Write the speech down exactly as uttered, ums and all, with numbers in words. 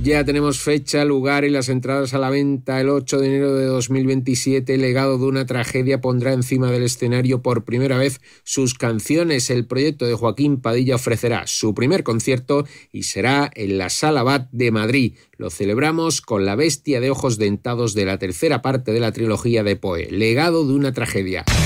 Ya tenemos fecha, lugar y las entradas a la venta. El ocho de enero de dos mil veintisiete, Legado de una tragedia pondrá encima del escenario por primera vez sus canciones. El proyecto de Joaquín Padilla ofrecerá su primer concierto y será en la Sala Bat de Madrid. Lo celebramos con La bestia de ojos dentados, de la tercera parte de la trilogía de Poe, Legado de una tragedia.